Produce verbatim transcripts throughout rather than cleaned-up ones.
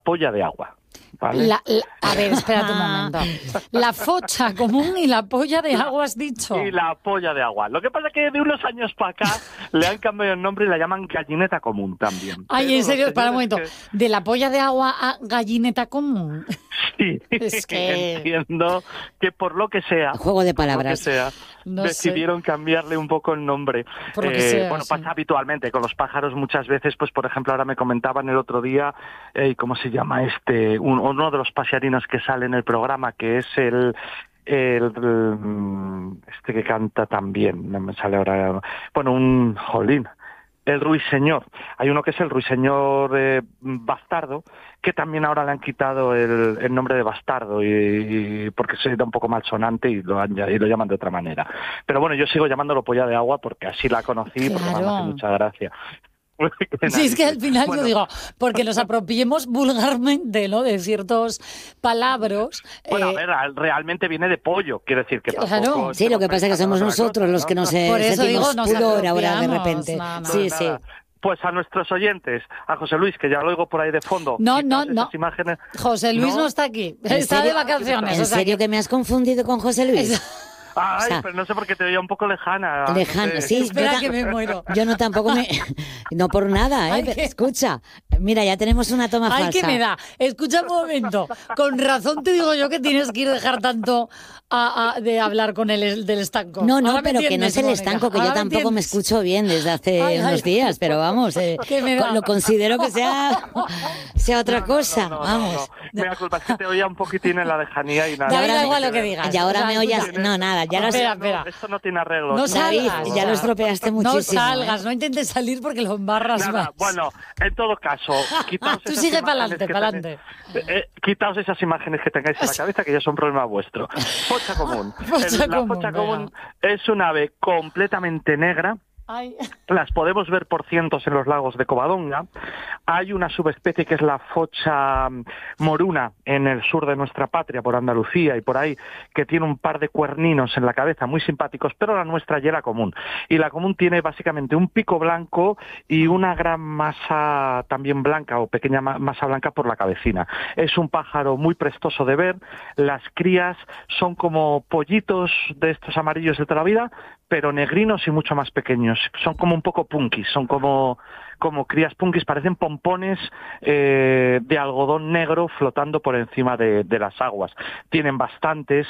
polla de agua. ¿Vale? La, la, a ver, espérate un momento. La focha común y la polla de agua, has dicho. Y la polla de agua. Lo que pasa es que de unos años para acá le han cambiado el nombre y la llaman gallineta común también. Ay, Pero en serio, para un momento. que... ¿De la polla de agua a gallineta común? Sí, es que... entiendo que por lo que sea... Juego de palabras. Por lo que sea, no decidieron sé. cambiarle un poco el nombre. Por lo que eh, sea, bueno, sí. pasa habitualmente con los pájaros muchas veces, pues por ejemplo, ahora me comentaban el otro día, eh, ¿cómo se llama este? Un, uno de los pasearinos que sale en el programa, que es el... El, el este que canta también, no me sale ahora, bueno, un jolín, el ruiseñor. Hay uno que es el ruiseñor eh, bastardo, que también ahora le han quitado el, el nombre de bastardo y, y porque se da un poco malsonante y lo, han, y lo llaman de otra manera. Pero bueno, yo sigo llamándolo polla de agua porque así la conocí, claro. porque me hace mucha gracia. Sí, es que al final bueno. yo digo, porque nos apropiemos vulgarmente, ¿no?, de ciertos palabras. Bueno, eh, a ver, realmente viene de pollo, quiero decir que claro. tampoco... Sí, lo que pasa es que somos nosotros cosa, los que nos ¿no? eh, sentimos digo, pudor ahora de repente. No, no. Sí, pues sí. nada. Pues a nuestros oyentes, a José Luis, que ya lo oigo por ahí de fondo. No, no, no. Imágenes. José Luis no, no está aquí, está de vacaciones. ¿En o sea serio que... que me has confundido con José Luis? Ay, o sea, pero no sé por qué te veía un poco lejana. Lejana, no sé. sí. Espera yo que me muero. Yo no tampoco me... No por nada, ¿eh? Ay, Pero que... Escucha, mira, ya tenemos una toma Ay, falsa. Ay, que me da. Escucha un momento. Con razón te digo yo que tienes que ir a dejar tanto a, a, de hablar con el del estanco. No, no, Ahora pero que no es el Mónica. estanco, que Ahora yo tampoco me, me escucho bien desde hace ay, unos ay. días, pero vamos, eh, lo considero que sea, sea otra no, cosa, no, no, vamos. No, no. Mira, culpa es que te oía un poquitín en la lejanía y nada. Ya da igual lo que digas. Y ahora o sea, me oyas... No, nada, ya no, lo... Espera, espera. No, esto no tiene arreglo. No David, salgas. ya lo estropeaste muchísimo. No salgas, ¿eh? no intentes salir porque lo embarras Nada, más. bueno, en todo caso, quitaos Tú esas sigue para imágenes adelante, que para tenéis- adelante. eh, quitaos esas imágenes que tengáis en la cabeza, que ya son problema vuestro. Focha común. Focha El- la común, focha venga. común es un ave completamente negra. Ay. Las podemos ver por cientos en los lagos de Covadonga. Hay una subespecie que es la focha moruna en el sur de nuestra patria, por Andalucía y por ahí, que tiene un par de cuerninos en la cabeza muy simpáticos, pero la nuestra ya era común. Y la común tiene básicamente un pico blanco y una gran masa también blanca o pequeña ma- masa blanca por la cabecina. Es un pájaro muy prestoso de ver. Las crías son como pollitos de estos amarillos de toda la vida, pero negrinos y mucho más pequeños. Son como un poco punkis, son como, como crías punkis, parecen pompones eh, de algodón negro flotando por encima de, de las aguas. Tienen bastantes...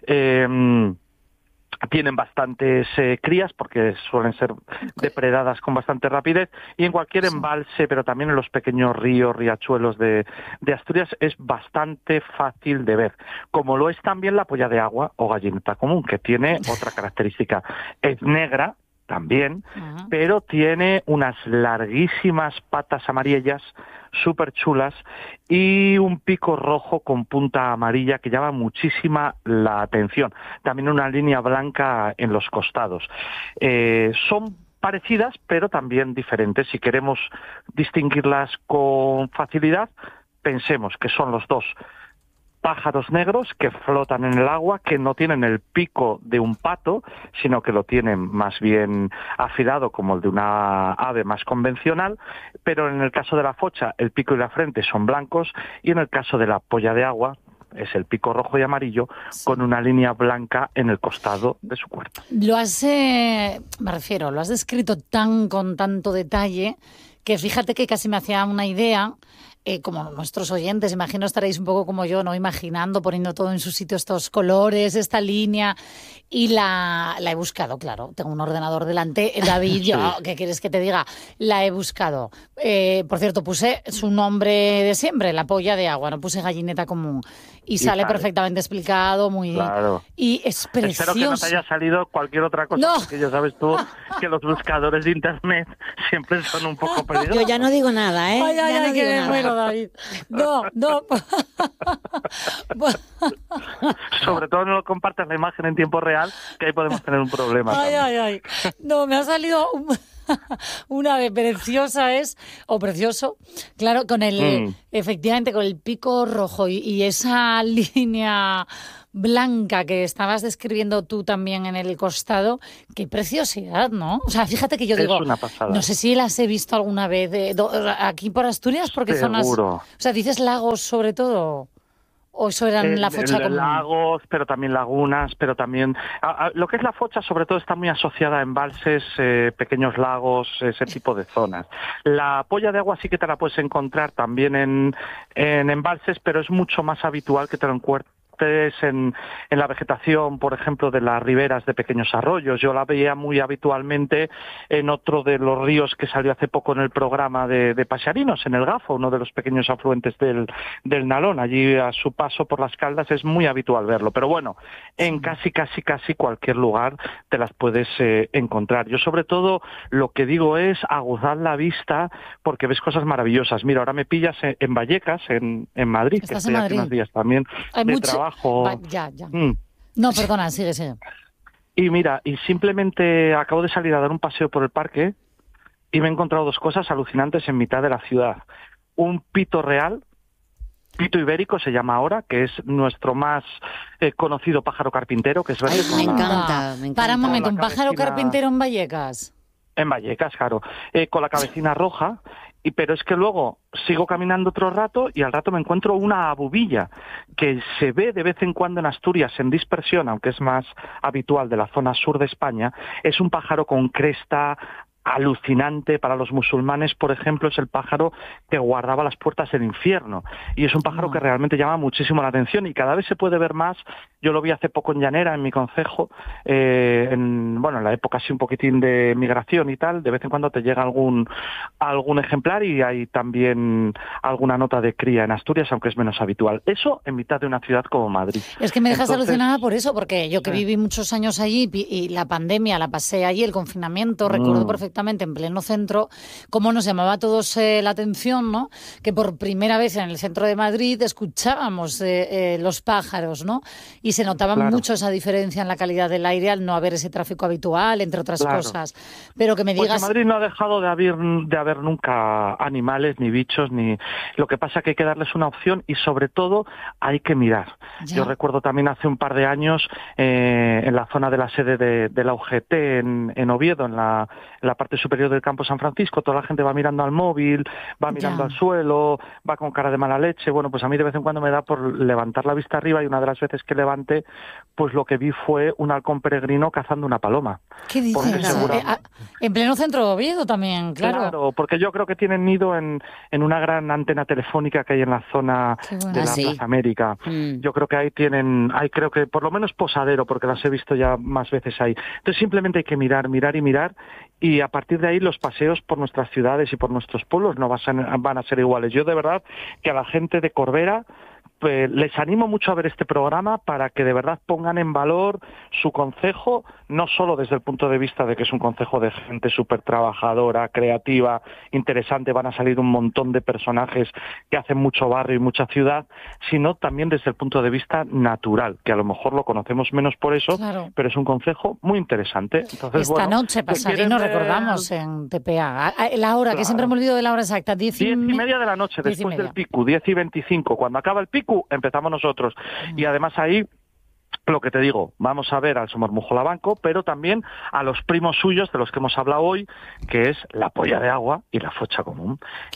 Eh, Tienen bastantes eh, crías porque suelen ser depredadas con bastante rapidez y en cualquier embalse, pero también en los pequeños ríos, riachuelos de, de Asturias es bastante fácil de ver. Como lo es también la polla de agua o gallineta común, que tiene otra característica. Es negra también, Ajá. pero tiene unas larguísimas patas amarillas súper chulas y un pico rojo con punta amarilla que llama muchísima la atención. También una línea blanca en los costados. Eh, son parecidas, pero también diferentes. Si queremos distinguirlas con facilidad, pensemos que son los dos pájaros negros que flotan en el agua, que no tienen el pico de un pato, sino que lo tienen más bien afilado como el de una ave más convencional, pero en el caso de la focha el pico y la frente son blancos y en el caso de la polla de agua es el pico rojo y amarillo Sí. con una línea blanca en el costado de su cuerpo. Lo has, eh, me refiero, lo has descrito tan con tanto detalle que fíjate que casi me hacía una idea. Eh, como nuestros oyentes, imagino estaréis un poco como yo, ¿no? Imaginando, poniendo todo en su sitio, estos colores, esta línea, y la, la he buscado, claro. Tengo un ordenador delante. David, yo, ¿qué quieres que te diga? La he buscado. Eh, por cierto, puse su nombre de siempre, la polla de agua, no puse gallineta común. Y, y sale, sale perfectamente explicado, muy... Claro. Y es precioso. Espero que no te haya salido cualquier otra cosa, no. porque ya sabes tú que los buscadores de internet siempre son un poco peligrosos. Yo ya no digo nada, ¿eh? Ay, ay, ya ay, no que digo me nada. muero, David. No, no. Sobre todo no lo compartas la imagen en tiempo real, que ahí podemos tener un problema. Ay, también. ay, ay. No, me ha salido un... una ave preciosa es, o precioso, claro, con el, mm. efectivamente, con el pico rojo y, y esa línea blanca que estabas describiendo tú también en el costado, qué preciosidad, ¿no? O sea, fíjate que yo digo, es una pasada. No sé si las he visto alguna vez de, do, aquí por Asturias, porque Seguro. zonas... O sea, ¿dices lagos sobre todo? ¿O eso eran Eh, la focha común? Lagos, pero también lagunas, pero también... A, a, lo que es la focha, sobre todo, está muy asociada a embalses, eh, pequeños lagos, ese tipo de zonas. La polla de agua sí que te la puedes encontrar también en, en embalses, pero es mucho más habitual que te lo encuentres en, en la vegetación, por ejemplo, de las riberas de pequeños arroyos. Yo la veía muy habitualmente en otro de los ríos que salió hace poco en el programa de, de Paxarinos, en el Gafo, uno de los pequeños afluentes del, del Nalón. Allí, a su paso por las Caldas, es muy habitual verlo. Pero bueno, en casi, casi, casi cualquier lugar te las puedes eh, encontrar. Yo, sobre todo, lo que digo es aguzar la vista porque ves cosas maravillosas. Mira, ahora me pillas en, en Vallecas, en, en Madrid, que estoy aquí unos días también Hay de mucho... trabajo. Va, ya, ya. Mm. No, perdona, sigue, sigue. Y mira, y simplemente acabo de salir a dar un paseo por el parque y me he encontrado dos cosas alucinantes en mitad de la ciudad. Un pito real, pito ibérico se llama ahora, que es nuestro más eh, conocido pájaro carpintero, que es verde. Ay, me, la... encanta, me encanta. Para un momento, ¿un pájaro carpintero en Vallecas? En Vallecas, claro. Eh, con la cabecina roja. Y pero es que luego sigo caminando otro rato y al rato me encuentro una abubilla que se ve de vez en cuando en Asturias en dispersión, aunque es más habitual de la zona sur de España. Es un pájaro con cresta alucinante. Para los musulmanes, por ejemplo, es el pájaro que guardaba las puertas del infierno, y es un pájaro oh. que realmente llama muchísimo la atención y cada vez se puede ver más. Yo lo vi hace poco en Llanera, en mi concejo, eh, en, bueno, en la época así un poquitín de migración y tal, de vez en cuando te llega algún algún ejemplar y hay también alguna nota de cría en Asturias, aunque es menos habitual. Eso en mitad de una ciudad como Madrid. Es que me dejas Entonces, alucinada por eso, porque yo que viví muchos años allí y la pandemia la pasé allí, el confinamiento, mm. recuerdo perfectamente en pleno centro, cómo nos llamaba a todos eh, la atención, ¿no? Que por primera vez en el centro de Madrid escuchábamos eh, eh, los pájaros, ¿no? Y se notaba claro. mucho esa diferencia en la calidad del aire al no haber ese tráfico habitual, entre otras claro. cosas. Pero que me digas... Pues en Madrid no ha dejado de haber, de haber nunca animales, ni bichos, ni... Lo que pasa que hay que darles una opción y sobre todo hay que mirar. Ya. Yo recuerdo también hace un par de años eh, en la zona de la sede de, de la U G T en, en Oviedo, en la, en la parte superior del campo San Francisco, toda la gente va mirando al móvil, va mirando ya. al suelo, va con cara de mala leche. Bueno, pues a mí de vez en cuando me da por levantar la vista arriba y una de las veces que levanté, pues lo que vi fue un halcón peregrino cazando una paloma. ¿Qué dices? Segura... Eh, en pleno centro de Oviedo también, claro. Claro, porque yo creo que tienen nido en, en una gran antena telefónica que hay en la zona bueno. de la ¿sí? Plaza América. Mm. Yo creo que ahí tienen, ahí creo que por lo menos posadero, porque las he visto ya más veces ahí. Entonces simplemente hay que mirar, mirar y mirar, y a partir de ahí los paseos por nuestras ciudades y por nuestros pueblos no van a ser iguales. Yo de verdad que a la gente de Corbera pues, les animo mucho a ver este programa para que de verdad pongan en valor su concejo, no solo desde el punto de vista de que es un concejo de gente súper trabajadora, creativa, interesante, van a salir un montón de personajes que hacen mucho barrio y mucha ciudad, sino también desde el punto de vista natural, que a lo mejor lo conocemos menos por eso, claro. pero es un concejo muy interesante. Entonces, Esta bueno, noche Paxarinos ver... recordamos en T P A. La hora, claro. que siempre me olvido de la hora exacta. Diez y, diez y media de la noche, después del Picu, diez y veinticinco. Cuando acaba el Picu, empezamos nosotros. Mm. Y además ahí, lo que te digo, vamos a ver al Somormujo Labanco, pero también a los primos suyos de los que hemos hablado hoy, que es la polla de agua y la focha común.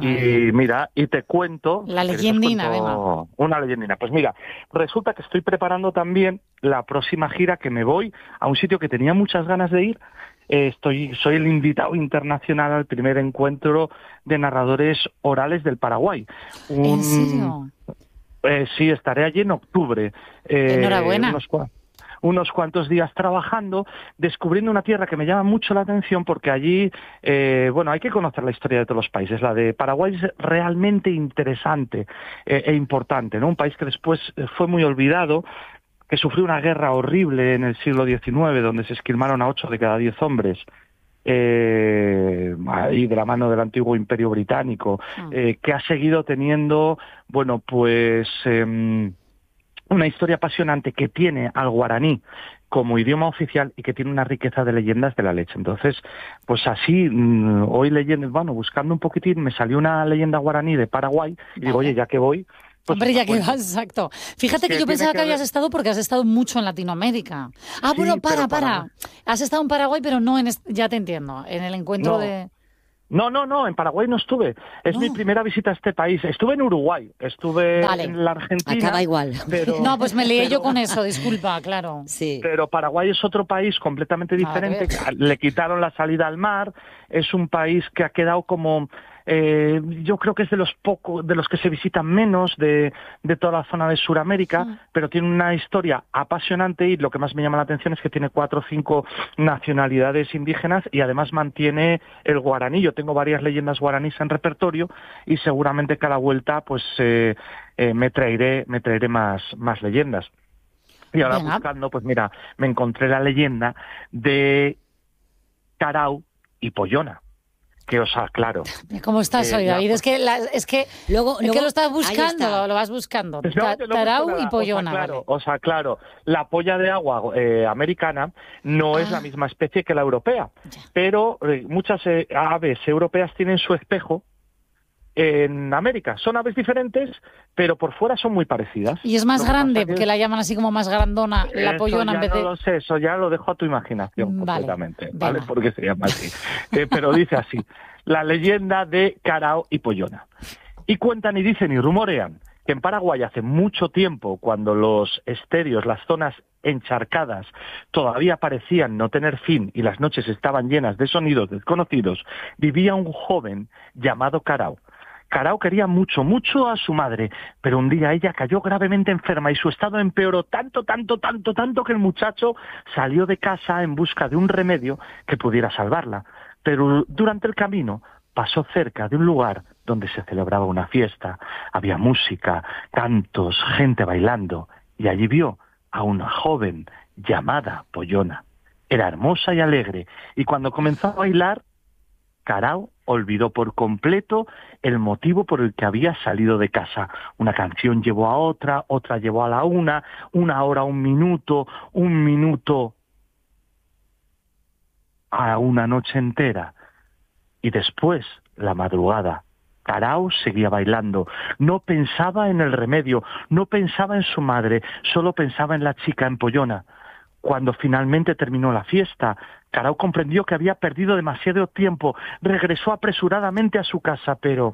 Y mira, y te cuento... La leyendina, cuento una leyendina. Pues mira, resulta que estoy preparando también la próxima gira, que me voy a un sitio que tenía muchas ganas de ir. Eh, estoy, soy el invitado internacional al primer encuentro de narradores orales del Paraguay. Un, ¿En serio? Eh, sí, estaré allí en octubre. Eh, Enhorabuena. Unos, unos cuantos días trabajando, descubriendo una tierra que me llama mucho la atención porque allí, eh, bueno, hay que conocer la historia de todos los países. La de Paraguay es realmente interesante eh, e importante, ¿no? Un país que después fue muy olvidado, que sufrió una guerra horrible en el siglo diecinueve, donde se esquilmaron a ocho de cada diez hombres. Eh, ahí de la mano del antiguo Imperio Británico, eh, que ha seguido teniendo, bueno, pues eh, una historia apasionante, que tiene al guaraní como idioma oficial y que tiene una riqueza de leyendas de la leche. Entonces, pues así, hoy leyendo, bueno, buscando un poquitín, me salió una leyenda guaraní de Paraguay y digo, oye, ya que voy, Pues, Hombre, ya que pues, vas, exacto. Fíjate que, que yo pensaba que que habías ver... estado porque has estado mucho en Latinoamérica. Ah, Sí, bueno, para, para... para. Has estado en Paraguay, pero no en... Est... Ya te entiendo, en el encuentro No. de... No, no, no, en Paraguay no estuve. Es No. mi primera visita a este país. Estuve en Uruguay, estuve vale. en la Argentina. Acaba igual. Pero, no, pues me lié pero, yo con eso, disculpa, claro. Sí. Pero Paraguay es otro país completamente diferente. Le quitaron la salida al mar. Es un país que ha quedado como... Eh, yo creo que es de los pocos, de los que se visitan menos de, de toda la zona de Sudamérica, sí. Pero tiene una historia apasionante y lo que más me llama la atención es que tiene cuatro o cinco nacionalidades indígenas y además mantiene el guaraní. Yo tengo varias leyendas guaraníes en repertorio y seguramente cada vuelta pues eh, eh, me traeré, me traeré más, más leyendas. Y ahora Venga. buscando, pues mira, me encontré la leyenda de Carao y Pollona. Que os aclaro. ¿Cómo estás hoy, eh, David? La... Es que, la, es que, luego, es luego, que lo estás buscando, lo, lo vas buscando. No, Ta, Tarau y Pollona. Os aclaro, vale. os aclaro. La polla de agua eh, americana no ah. es la misma especie que la europea, ya. pero eh, muchas eh, aves europeas tienen su espejo en América. Son aves diferentes, pero por fuera son muy parecidas. Y es más grande, porque es... la llaman así como más grandona, la pollona en vez de... No lo sé, eso ya lo dejo a tu imaginación vale. completamente, ¿vale? Venga. Porque se llama así. eh, pero dice así, la leyenda de Carao y Pollona. Y cuentan y dicen y rumorean que en Paraguay hace mucho tiempo, cuando los esterios, las zonas encharcadas, todavía parecían no tener fin y las noches estaban llenas de sonidos desconocidos, vivía un joven llamado Carao. Carao quería mucho, mucho a su madre, pero un día ella cayó gravemente enferma y su estado empeoró tanto, tanto, tanto, tanto que el muchacho salió de casa en busca de un remedio que pudiera salvarla. Pero durante el camino pasó cerca de un lugar donde se celebraba una fiesta. Había música, cantos, gente bailando, y allí vio a una joven llamada Pollona. Era hermosa y alegre, y cuando comenzó a bailar, Carao olvidó por completo el motivo por el que había salido de casa. Una canción llevó a otra, otra llevó a la una, una hora, un minuto, un minuto a una noche entera. Y después, la madrugada, Carao seguía bailando. No pensaba en el remedio, no pensaba en su madre, solo pensaba en la chica, en Pollona. Cuando finalmente terminó la fiesta, Carao comprendió que había perdido demasiado tiempo. Regresó apresuradamente a su casa, pero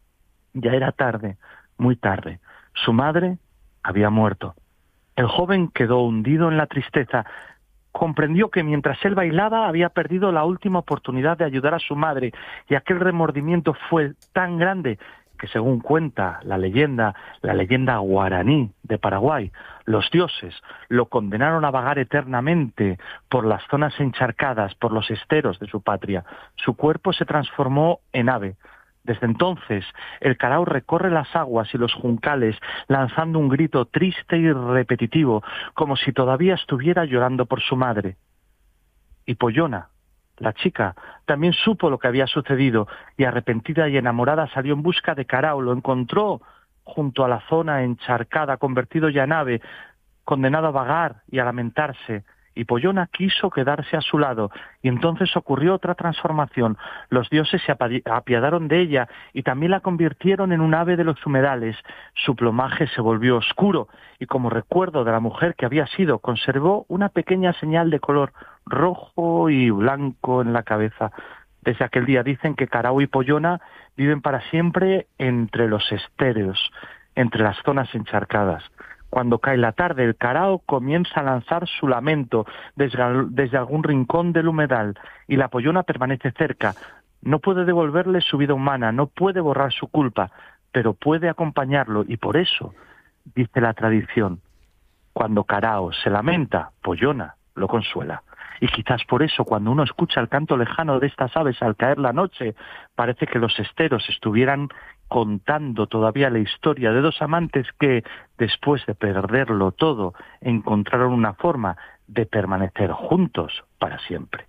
ya era tarde, muy tarde. Su madre había muerto. El joven quedó hundido en la tristeza. Comprendió que mientras él bailaba había perdido la última oportunidad de ayudar a su madre, y aquel remordimiento fue tan grande que, según cuenta la leyenda, la leyenda guaraní de Paraguay, los dioses lo condenaron a vagar eternamente por las zonas encharcadas, por los esteros de su patria. Su cuerpo se transformó en ave. Desde entonces, el Carao recorre las aguas y los juncales, lanzando un grito triste y repetitivo, como si todavía estuviera llorando por su madre. Y Pollona, la chica, también supo lo que había sucedido, y arrepentida y enamorada salió en busca de Carao. Lo encontró junto a la zona encharcada, convertido ya en ave, condenado a vagar y a lamentarse. Y Pollona quiso quedarse a su lado, y entonces ocurrió otra transformación. Los dioses se apiadaron de ella y también la convirtieron en un ave de los humedales. Su plumaje se volvió oscuro, y como recuerdo de la mujer que había sido, conservó una pequeña señal de color rojo y blanco en la cabeza. Desde aquel día dicen que Carao y Pollona viven para siempre entre los estéreos, entre las zonas encharcadas. Cuando cae la tarde, el Carao comienza a lanzar su lamento desde, desde algún rincón del humedal, y la Pollona permanece cerca. No puede devolverle su vida humana, no puede borrar su culpa, pero puede acompañarlo, y por eso, dice la tradición, cuando Carao se lamenta, Pollona lo consuela. Y quizás por eso, cuando uno escucha el canto lejano de estas aves al caer la noche, parece que los esteros estuvieran contando todavía la historia de dos amantes que, después de perderlo todo, encontraron una forma de permanecer juntos para siempre.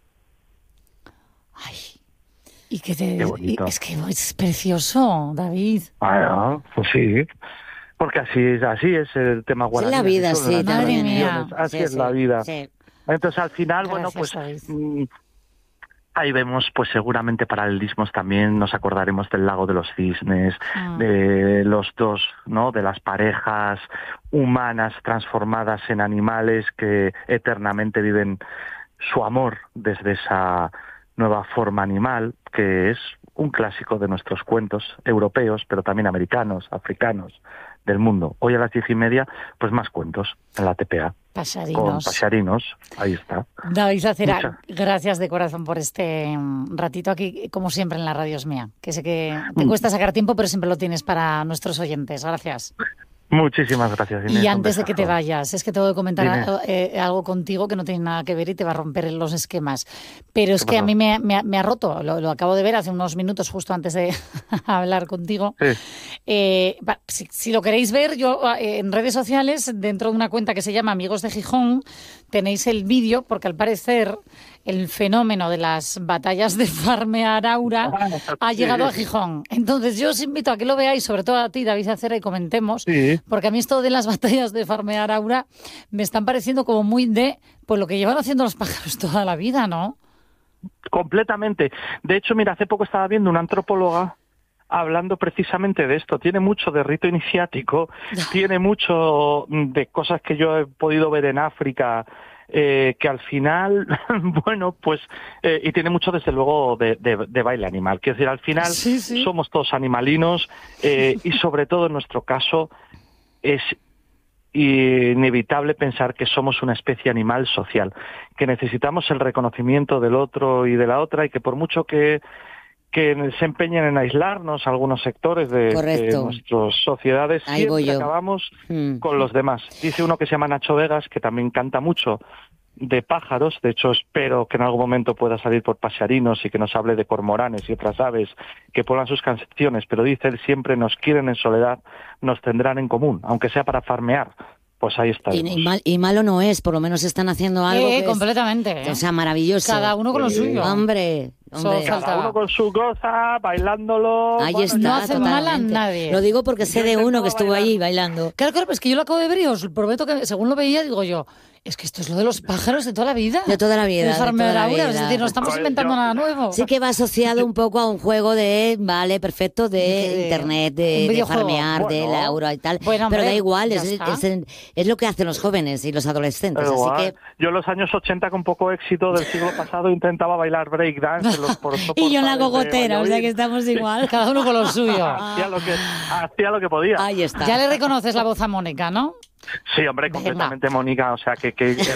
Ay, y que te, Qué bonito. Es que es precioso, David. Bueno, pues sí. Porque así es, así es el tema guaraní. Es la vida, sí. Madre mía. Así sí, es sí, la vida. Sí. Entonces, al final, Gracias, bueno, pues mmm, Ahí vemos, pues seguramente paralelismos también, nos acordaremos del lago de los cisnes, mm. de los dos, ¿no? De las parejas humanas transformadas en animales que eternamente viven su amor desde esa nueva forma animal, que es un clásico de nuestros cuentos europeos, pero también americanos, africanos, del mundo. Hoy a las diez y media, pues más cuentos en la T P A. Pasarinos. Con Pasarinos, ahí está. David Acera, Mucha. gracias de corazón por este ratito aquí, como siempre en la Radio Es Mía, que sé que te cuesta sacar tiempo, pero siempre lo tienes para nuestros oyentes. Gracias. Muchísimas gracias, Inés. Y antes de que te vayas, es que tengo que comentar eh, algo contigo que no tiene nada que ver y te va a romper los esquemas. Pero es que a mí me, me, me ha roto, lo, lo acabo de ver hace unos minutos justo antes de hablar contigo. Sí. Eh, si, si lo queréis ver, yo eh, en redes sociales, dentro de una cuenta que se llama Amigos de Gijón, tenéis el vídeo, porque al parecer el fenómeno de las batallas de Farmearaura ha llegado a Gijón. Entonces yo os invito a que lo veáis, sobre todo a ti, David Acera, y comentemos, sí. porque a mí esto de las batallas de Farmearaura me están pareciendo como muy de pues lo que llevan haciendo los pájaros toda la vida, ¿no? Completamente. De hecho, mira, hace poco estaba viendo una antropóloga hablando precisamente de esto. Tiene mucho de rito iniciático, tiene mucho de cosas que yo he podido ver en África, Eh, que al final, bueno, pues, eh, y tiene mucho desde luego de, de, de baile animal. Quiero decir, al final sí, sí. somos todos animalinos eh, y sobre todo en nuestro caso es inevitable pensar que somos una especie animal social, que necesitamos el reconocimiento del otro y de la otra y que por mucho que que se empeñen en aislarnos algunos sectores de, de nuestras sociedades, Ahí siempre acabamos mm. con los demás. Dice uno que se llama Nacho Vegas, que también canta mucho de pájaros, de hecho espero que en algún momento pueda salir por Pasarinos y que nos hable de cormoranes y otras aves que pueblan sus canciones, pero dice él siempre: nos quieren en soledad, nos tendrán en común, aunque sea para farmear. Pues ahí está. Y, y, mal, y malo no es, por lo menos están haciendo algo eh, que completamente. Es, o sea, maravilloso. Cada uno con lo suyo. Hombre, hombre. Cada uno con su cosa, bailándolo. Ahí bueno, está, no hace totalmente. mal a nadie. Lo digo porque sé de uno que estuvo bailar. allí bailando. Claro, claro, pues que yo lo acabo de ver y os prometo que según lo veía, digo yo, es que esto es lo de los pájaros de toda la vida. De toda la vida. De Farmearaura, es decir, no estamos Pues inventando yo... nada nuevo. Sí que va asociado un poco a un juego de, vale, perfecto, de, de internet, de, de farmear, bueno, de Laura y tal. Bueno, hombre, pero da igual, es, es, es, es lo que hacen los jóvenes y los adolescentes. Así que... Yo en los años ochenta, con poco éxito del siglo pasado, intentaba bailar breakdance. Los y yo en la gogotera, o sea que estamos igual. Cada uno con lo suyo. Hacía lo que, hacía lo que podía. Ahí está. Ya le reconoces la voz a Mónica, ¿no? Sí, hombre, completamente Venga. Mónica, o sea, que... que, que...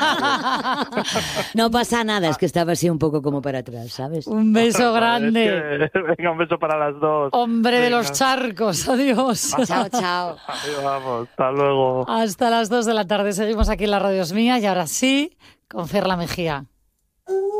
No pasa nada, es que estaba así un poco como para atrás, ¿sabes? Un beso grande. Es que... Venga, un beso para las dos. Hombre Venga. de los charcos, adiós. Chao, chao. Adiós, vamos, hasta luego. Hasta las dos de la tarde, seguimos aquí en la Radio Es Mía y ahora sí, con Fer La Mejía.